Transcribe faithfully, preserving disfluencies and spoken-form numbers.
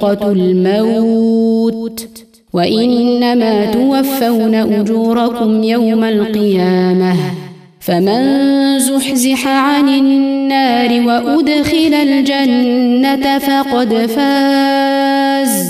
ذائقة الموت وإنما توفون أجوركم يوم القيامة فمن زحزح عن النار وأدخل الجنة فقد فاز